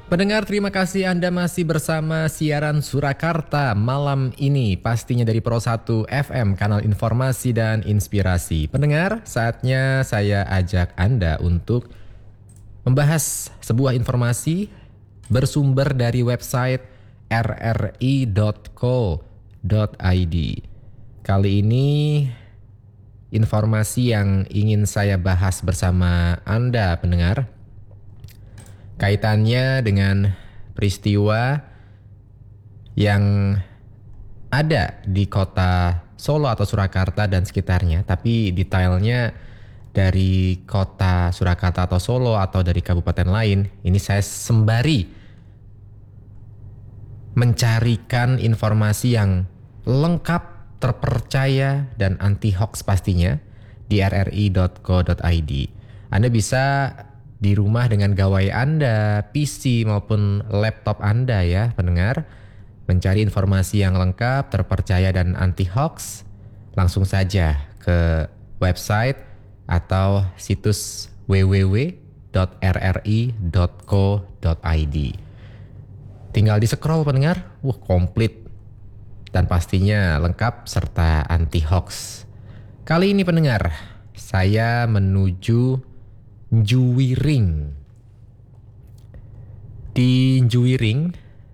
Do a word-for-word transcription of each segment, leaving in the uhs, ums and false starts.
Pendengar, terima kasih Anda masih bersama siaran Surakarta malam ini, pastinya dari Pro satu F M, kanal informasi dan inspirasi. Pendengar, saatnya saya ajak Anda untuk membahas sebuah informasi bersumber dari website r r i dot co dot i d. Kali ini informasi yang ingin saya bahas bersama Anda, pendengar, kaitannya dengan peristiwa yang ada di kota Solo atau Surakarta dan sekitarnya, tapi detailnya dari kota Surakarta atau Solo atau dari kabupaten lain. Ini saya sembari mencarikan informasi yang lengkap, terpercaya, dan anti hoax pastinya di r r i dot co dot i d. Anda bisa di rumah dengan gawai Anda, P C maupun laptop Anda ya pendengar, mencari informasi yang lengkap, terpercaya dan anti hoax, langsung saja ke website atau situs w w w dot r r i dot co dot i d. Tinggal di scroll pendengar, wah komplit dan pastinya lengkap serta anti hoax. Kali ini pendengar, saya menuju Juwiring. Di Juwiring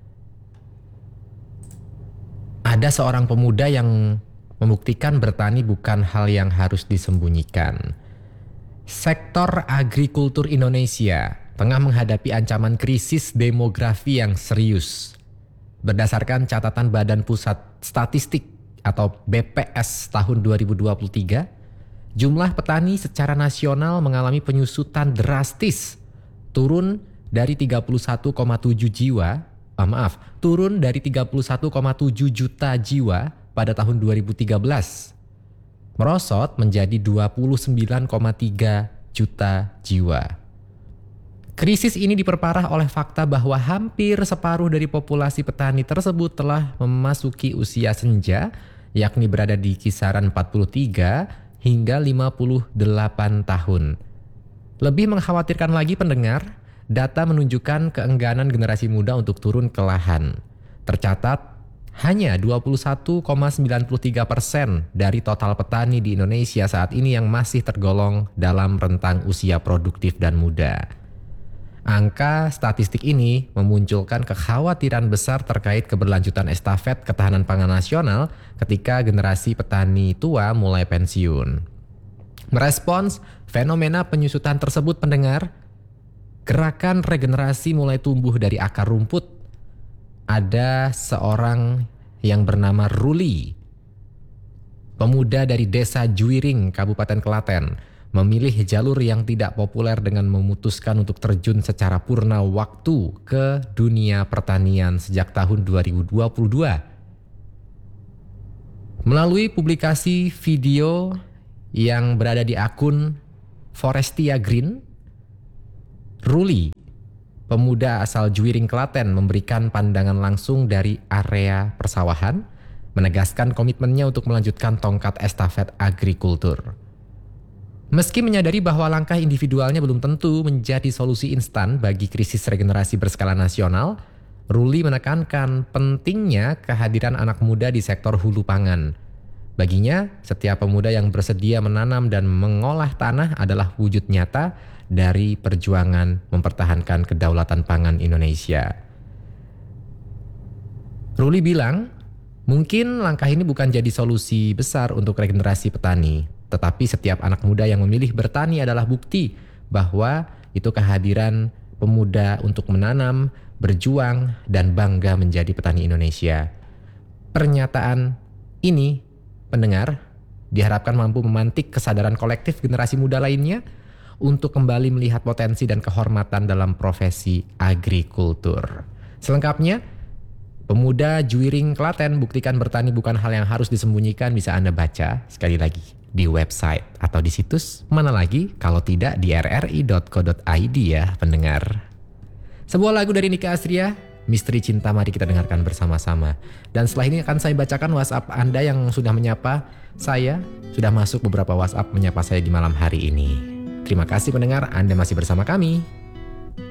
ada seorang pemuda yang membuktikan bertani bukan hal yang harus disembunyikan. Sektor agrikultur Indonesia tengah menghadapi ancaman krisis demografi yang serius. Berdasarkan catatan Badan Pusat Statistik atau B P S tahun dua ribu dua puluh tiga, jumlah petani secara nasional mengalami penyusutan drastis, turun dari tiga puluh satu koma tujuh jiwa, ah, maaf, turun dari tiga puluh satu koma tujuh juta jiwa pada tahun dua ribu tiga belas, merosot menjadi dua puluh sembilan koma tiga juta jiwa. Krisis ini diperparah oleh fakta bahwa hampir separuh dari populasi petani tersebut telah memasuki usia senja, yakni berada di kisaran empat puluh tiga hingga lima puluh delapan tahun. Lebih mengkhawatirkan lagi pendengar, data menunjukkan keengganan generasi muda untuk turun ke lahan. Tercatat hanya dua puluh satu koma sembilan tiga persen dari total petani di Indonesia saat ini yang masih tergolong dalam rentang usia produktif dan muda. Angka statistik ini memunculkan kekhawatiran besar terkait keberlanjutan estafet ketahanan pangan nasional ketika generasi petani tua mulai pensiun. Merespons fenomena penyusutan tersebut pendengar, gerakan regenerasi mulai tumbuh dari akar rumput. Ada seorang yang bernama Ruli, pemuda dari desa Juwiring, Kabupaten Klaten, memilih jalur yang tidak populer dengan memutuskan untuk terjun secara purna waktu ke dunia pertanian sejak tahun dua ribu dua puluh dua. Melalui publikasi video yang berada di akun Forestia Green, Ruli, pemuda asal Juwiring Klaten, memberikan pandangan langsung dari area persawahan, menegaskan komitmennya untuk melanjutkan tongkat estafet agrikultur. Meski menyadari bahwa langkah individualnya belum tentu menjadi solusi instan bagi krisis regenerasi berskala nasional, Ruli menekankan pentingnya kehadiran anak muda di sektor hulu pangan. Baginya, setiap pemuda yang bersedia menanam dan mengolah tanah adalah wujud nyata dari perjuangan mempertahankan kedaulatan pangan Indonesia. Ruli bilang, mungkin langkah ini bukan jadi solusi besar untuk regenerasi petani, tetapi setiap anak muda yang memilih bertani adalah bukti bahwa itu kehadiran pemuda untuk menanam, berjuang, dan bangga menjadi petani Indonesia. Pernyataan ini, pendengar, diharapkan mampu memantik kesadaran kolektif generasi muda lainnya untuk kembali melihat potensi dan kehormatan dalam profesi agrikultur. Selengkapnya, pemuda Juwiring Klaten buktikan bertani bukan hal yang harus disembunyikan, bisa Anda baca sekali lagi di website atau di situs mana lagi kalau tidak di r r i dot co dot i d ya pendengar. Sebuah lagu dari Nika Astria, Misteri Cinta, mari kita dengarkan bersama-sama. Dan setelah ini akan saya bacakan WhatsApp Anda yang sudah menyapa saya, sudah masuk beberapa WhatsApp menyapa saya di malam hari ini. Terima kasih pendengar, Anda masih bersama kami.